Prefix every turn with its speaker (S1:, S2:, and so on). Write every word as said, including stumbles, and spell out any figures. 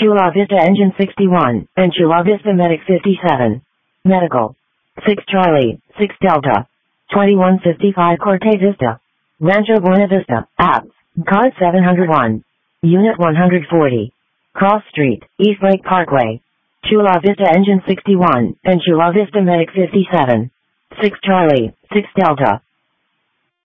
S1: Chula Vista Engine sixty-one, and Chula Vista Medic fifty-seven. Medical. six Charlie, six Delta. twenty-one fifty-five Corte Vista. Rancho Buena Vista, App. Card seven oh one. Unit one forty. Cross Street, East Lake Parkway. Chula Vista Engine sixty-one, and Chula Vista Medic fifty-seven. six Charlie, six Delta.